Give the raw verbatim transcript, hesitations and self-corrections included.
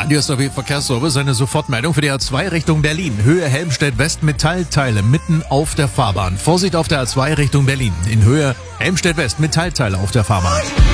Radio S R W Verkehrsservice, eine Sofortmeldung für die A zwei Richtung Berlin. Höhe Helmstedt-West, Metallteile mitten auf der Fahrbahn. Vorsicht auf der A zwei Richtung Berlin. In Höhe Helmstedt-West, Metallteile auf der Fahrbahn.